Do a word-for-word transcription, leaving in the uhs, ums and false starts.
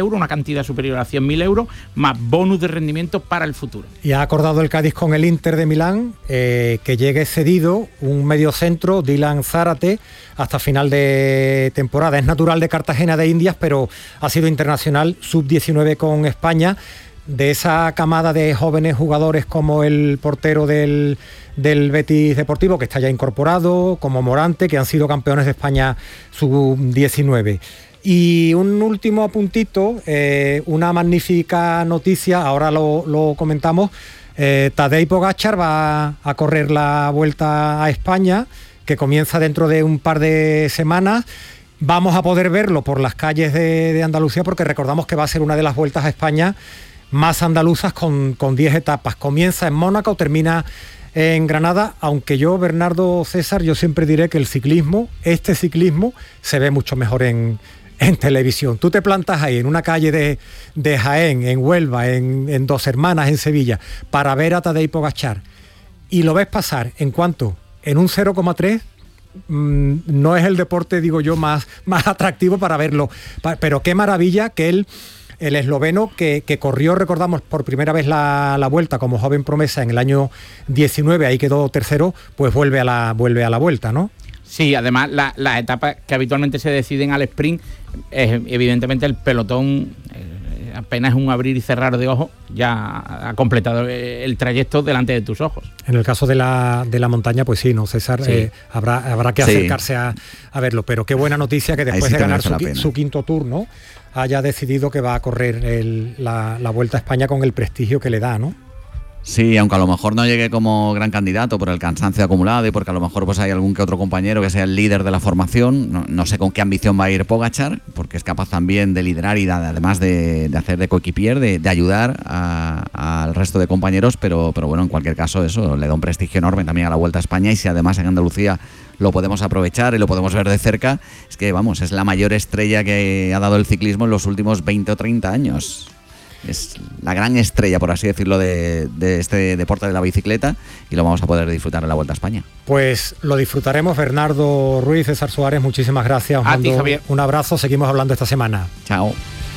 euros, una cantidad superior a cien mil euros, más bonus de rendimiento para el futuro. Y ha acordado el Cádiz con el Inter de Milán eh, que llegue cedido un mediocentro, Dylan Zárate, hasta final de temporada. Es natural de Cartagena de Indias, pero ha sido internacional sub diecinueve con España. De esa camada de jóvenes jugadores como el portero del, del Betis Deportivo, que está ya incorporado, como Morante, que han sido campeones de España sub diecinueve. Y un último apuntito, eh, una magnífica noticia, ahora lo, lo comentamos, eh, Tadej Pogačar va a correr la Vuelta a España, que comienza dentro de un par de semanas. Vamos a poder verlo por las calles de, de Andalucía, porque recordamos que va a ser una de las Vueltas a España más andaluzas con, con diez etapas. Comienza en Mónaco, termina en Granada, aunque yo, Bernardo, César, yo siempre diré que el ciclismo, este ciclismo, se ve mucho mejor en, en televisión. Tú te plantas ahí en una calle de, de Jaén, en Huelva, en, en Dos Hermanas, en Sevilla, para ver a Tadej Pogačar, y lo ves pasar, ¿en cuánto? En un cero coma tres. Mm, no es el deporte, digo yo, más, más atractivo para verlo, pa, pero qué maravilla que él, el esloveno que, que corrió, recordamos, por primera vez la, la Vuelta como joven promesa en el año diecinueve, ahí quedó tercero, pues vuelve a la, vuelve a la Vuelta, ¿no? Sí, además la, las etapas que habitualmente se deciden al sprint, es, evidentemente el pelotón, eh, apenas un abrir y cerrar de ojos, ya ha completado el trayecto delante de tus ojos. En el caso de la, de la montaña, pues sí, ¿no, César? Sí. Eh, habrá, habrá que acercarse sí. a, a verlo, pero qué buena noticia que después sí de ganar su, su quinto tour, ¿no?, haya decidido que va a correr el, la, la Vuelta a España con el prestigio que le da, ¿no? Sí, aunque a lo mejor no llegue como gran candidato por el cansancio acumulado y porque a lo mejor pues hay algún que otro compañero que sea el líder de la formación, no, no sé con qué ambición va a ir Pogačar, porque es capaz también de liderar y de, además de, de hacer de coequipier, de, de ayudar a, al resto de compañeros, pero, pero bueno, en cualquier caso eso le da un prestigio enorme también a la Vuelta a España, y si además en Andalucía lo podemos aprovechar y lo podemos ver de cerca, es que vamos, es la mayor estrella que ha dado el ciclismo en los últimos veinte o treinta años. Es la gran estrella, por así decirlo, de, de este deporte de la bicicleta, y lo vamos a poder disfrutar en la Vuelta a España. Pues lo disfrutaremos. Bernardo Ruiz, César Suárez, muchísimas gracias. Os a mando ti, Javier. Un abrazo, seguimos hablando esta semana. Chao.